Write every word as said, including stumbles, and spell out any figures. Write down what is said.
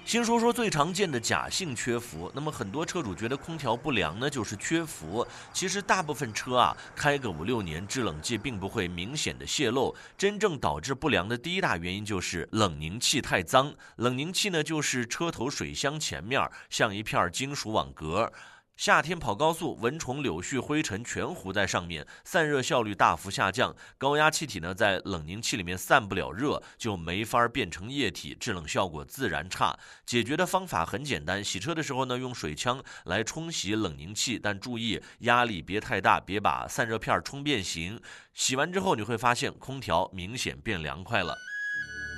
先说说最常见的假性缺氟。那么很多车主觉得空调不凉呢，就是缺氟。其实大部分车啊，开个五六年，制冷剂并不会明显的泄漏。真正导致不良的第一大原因就是冷凝器太脏。冷凝器呢，就是车头水箱前面像一片金属网格。夏天跑高速，蚊虫、柳絮、灰尘全糊在上面，散热效率大幅下降。高压气体呢，在冷凝器里面散不了热，就没法变成液体，制冷效果自然差。解决的方法很简单，洗车的时候呢，用水枪来冲洗冷凝器，但注意压力别太大，别把散热片冲变形。洗完之后，你会发现空调明显变凉快了。